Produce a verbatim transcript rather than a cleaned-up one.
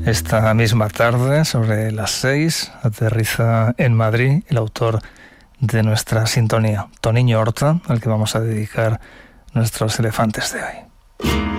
Esta misma tarde, sobre las seis, aterriza en Madrid el autor de nuestra sintonía, Toniño Horta, al que vamos a dedicar nuestros elefantes de hoy.